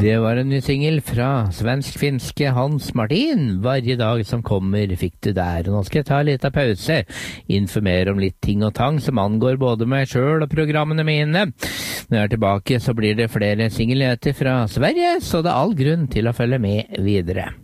Det var en ny singel fra svensk-finske Hans Martin. Varje dag som kommer fikk du der. Nå skal jeg ta litt av pause, informere om litt ting og tang som angår både meg selv og programmene mine. Når jeg er tilbake så blir det flere singelheter fra Sverige, så det er all grunn til å følge med videre.